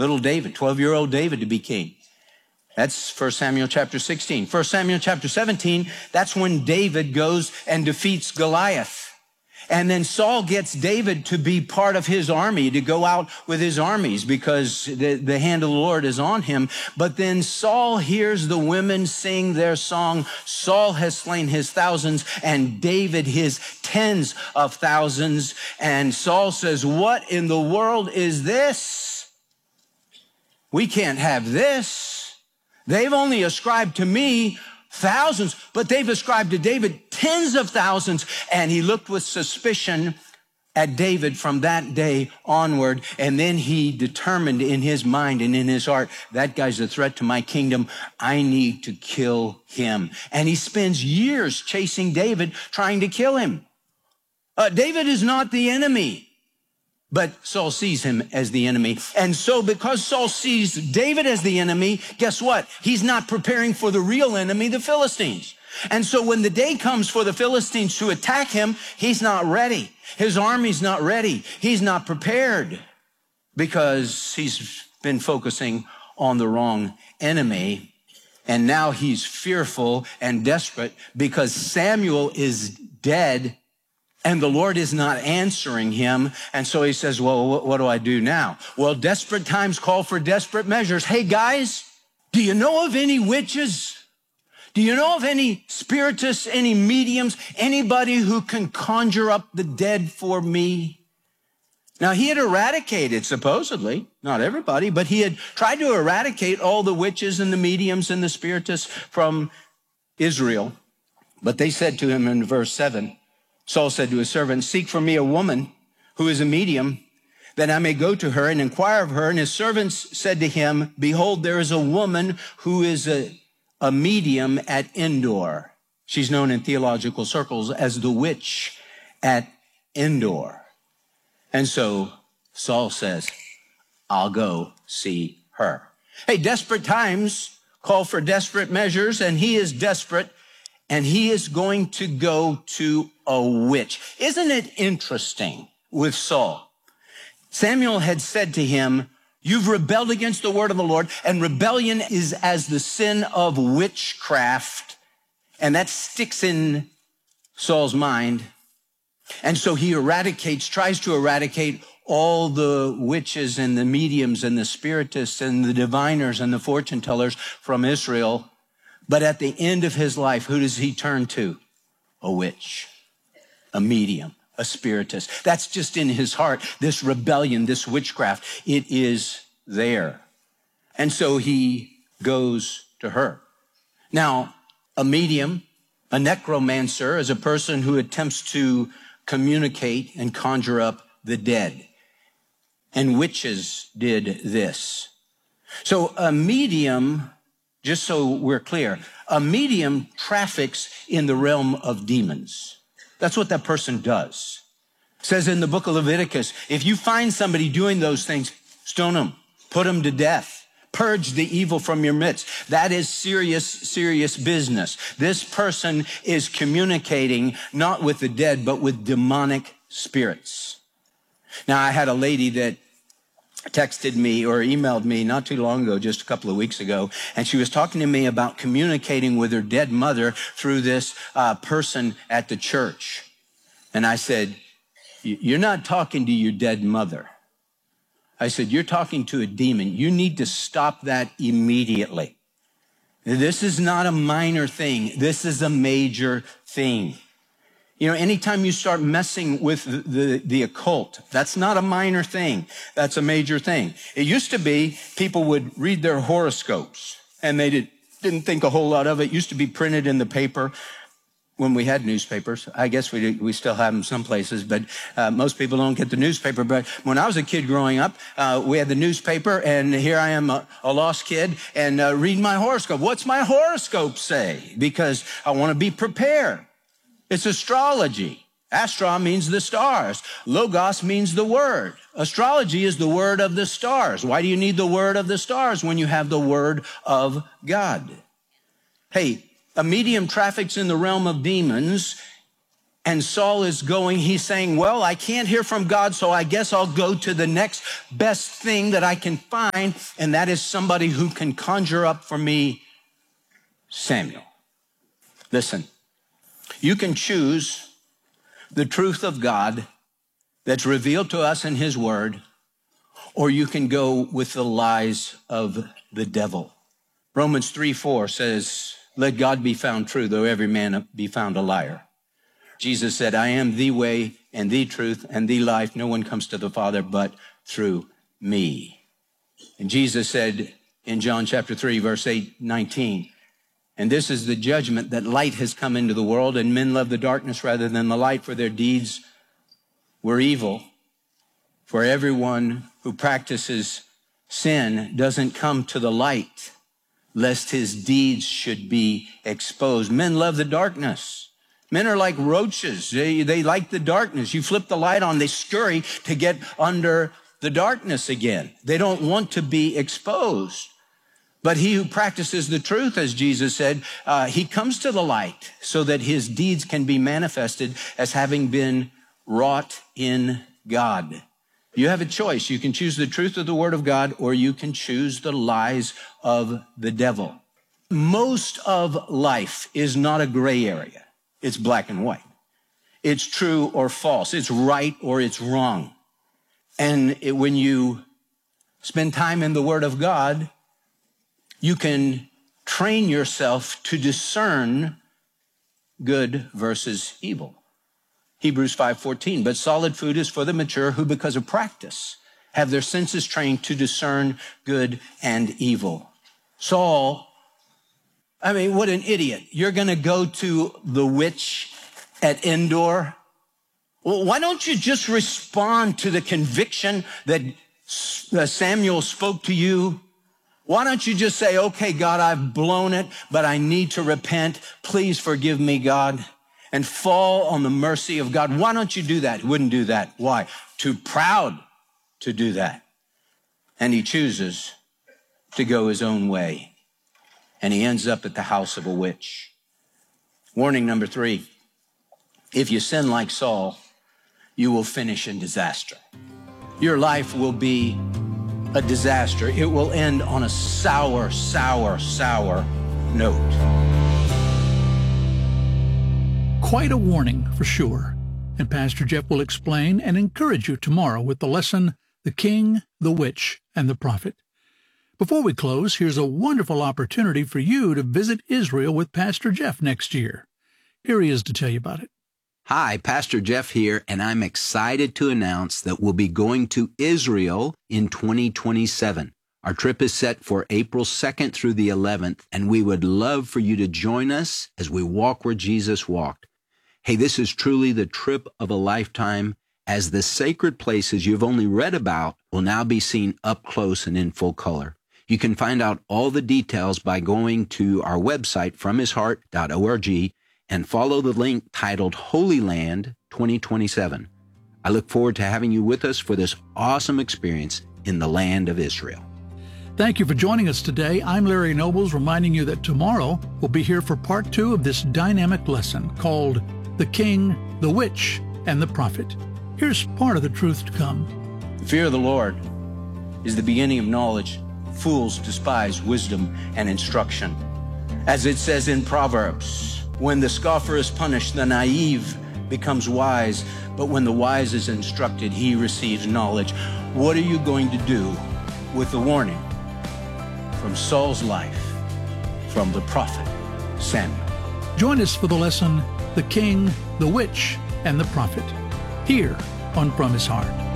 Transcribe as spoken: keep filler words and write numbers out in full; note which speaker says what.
Speaker 1: little David, twelve-year-old David to be king. That's First Samuel chapter sixteen. First Samuel chapter seventeen, that's when David goes and defeats Goliath. And then Saul gets David to be part of his army, to go out with his armies because the, the hand of the Lord is on him. But then Saul hears the women sing their song, Saul has slain his thousands and David his tens of thousands. And Saul says, what in the world is this? We can't have this. They've only ascribed to me thousands, but they've ascribed to David tens of thousands. And he looked with suspicion at David from that day onward. And then he determined in his mind and in his heart, that guy's a threat to my kingdom. I need to kill him. And he spends years chasing David, trying to kill him. Uh, David is not the enemy, but Saul sees him as the enemy. And so because Saul sees David as the enemy, guess what? He's not preparing for the real enemy, the Philistines. And so when the day comes for the Philistines to attack him, he's not ready. His army's not ready. He's not prepared because he's been focusing on the wrong enemy. And now he's fearful and desperate because Samuel is dead and the Lord is not answering him. And so he says, well, what do I do now? Well, desperate times call for desperate measures. Hey, guys, do you know of any witches? Do you know of any spiritists, any mediums, anybody who can conjure up the dead for me? Now, he had eradicated, supposedly, not everybody, but he had tried to eradicate all the witches and the mediums and the spiritists from Israel. But they said to him in verse seven, Saul said to his servant, seek for me a woman who is a medium, that I may go to her and inquire of her. And his servants said to him, behold, there is a woman who is a, a medium at Endor. She's known in theological circles as the witch at Endor. And so Saul says, I'll go see her. Hey, desperate times call for desperate measures, and he is desperate. And he is going to go to a witch. Isn't it interesting with Saul? Samuel had said to him, you've rebelled against the word of the Lord, and rebellion is as the sin of witchcraft. And that sticks in Saul's mind. And so he eradicates, tries to eradicate all the witches and the mediums and the spiritists and the diviners and the fortune tellers from Israel. But at the end of his life, who does he turn to? A witch, a medium, a spiritist. That's just in his heart, this rebellion, this witchcraft. It is there. And so he goes to her. Now, a medium, a necromancer, is a person who attempts to communicate and conjure up the dead. And witches did this. So a medium, just so we're clear, a medium traffics in the realm of demons. That's what that person does. It says in the book of Leviticus, if you find somebody doing those things, stone them, put them to death, purge the evil from your midst. That is serious, serious business. This person is communicating not with the dead, but with demonic spirits. Now, I had a lady that texted me or emailed me not too long ago, just a couple of weeks ago, and she was talking to me about communicating with her dead mother through this uh, person at the church. And I said, you're not talking to your dead mother. I said, you're talking to a demon. You need to stop that immediately. This is not a minor thing. This is a major thing. You know, anytime you start messing with the, the, the occult, that's not a minor thing. That's a major thing. It used to be people would read their horoscopes, and they did, didn't think a whole lot of it. It used to be printed in the paper when we had newspapers. I guess we we still have them some places, but uh, most people don't get the newspaper. But when I was a kid growing up, uh, we had the newspaper, and here I am, a, a lost kid, and uh, reading my horoscope. What's my horoscope say? Because I want to be prepared. It's astrology. Astra means the stars. Logos means the word. Astrology is the word of the stars. Why do you need the word of the stars when you have the word of God? Hey, a medium traffics in the realm of demons, And Saul is going, he's saying, well, I can't hear from God, so I guess I'll go to the next best thing that I can find, and that is somebody who can conjure up for me Samuel. Listen, you can choose the truth of God that's revealed to us in his word, or you can go with the lies of the devil. Romans three four says, let God be found true, though every man be found a liar. Jesus said, I am the way and the truth and the life. No one comes to the Father but through me. And Jesus said in John chapter three, verse eight, nineteen, and this is the judgment, that light has come into the world, and men love the darkness rather than the light, for their deeds were evil. For everyone who practices sin doesn't come to the light, lest his deeds should be exposed. Men love the darkness. Men are like roaches. They, they like the darkness. You flip the light on, they scurry to get under the darkness again. They don't want to be exposed. But he who practices the truth, as Jesus said, uh, he comes to the light so that his deeds can be manifested as having been wrought in God. You have a choice. You can choose the truth of the word of God, or you can choose the lies of the devil. Most of life is not a gray area. It's black and white. It's true or false. It's right or it's wrong. And it, when you spend time in the word of God, you can train yourself to discern good versus evil. Hebrews five fourteen, but solid food is for the mature who, because of practice, have their senses trained to discern good and evil. Saul, I mean, what an idiot. You're going to go to the witch at Endor? Well, why don't you just respond to the conviction that Samuel spoke to you? Why don't you just say, okay, God, I've blown it, but I need to repent. Please forgive me, God, and fall on the mercy of God. Why don't you do that? He wouldn't do that. Why? Too proud to do that. And he chooses to go his own way. And he ends up at the house of a witch. Warning number three, if you sin like Saul, you will finish in disaster. Your life will be a disaster. It will end on a sour, sour, sour note.
Speaker 2: Quite a warning for sure. And Pastor Jeff will explain and encourage you tomorrow with the lesson, The King, the Witch, and the Prophet. Before we close, here's a wonderful opportunity for you to visit Israel with Pastor Jeff next year. Here he is to tell you about it.
Speaker 3: Hi, Pastor Jeff here, and I'm excited to announce that we'll be going to Israel in twenty twenty-seven. Our trip is set for April second through the eleventh, and we would love for you to join us as we walk where Jesus walked. Hey, this is truly the trip of a lifetime, as the sacred places you've only read about will now be seen up close and in full color. You can find out all the details by going to our website, from his heart dot org, and follow the link titled Holy Land twenty twenty-seven. I look forward to having you with us for this awesome experience in the land of Israel.
Speaker 2: Thank you for joining us today. I'm Larry Nobles, reminding you that tomorrow we'll be here for part two of this dynamic lesson called The King, the Witch, and the Prophet. Here's part of the truth to come.
Speaker 1: The fear of the Lord is the beginning of knowledge. Fools despise wisdom and instruction. As it says in Proverbs, when the scoffer is punished, the naive becomes wise, but when the wise is instructed, he receives knowledge. What are you going to do with the warning from Saul's life, from the prophet Samuel?
Speaker 2: Join us for the lesson, The King, the Witch, and the Prophet, here on From His Heart.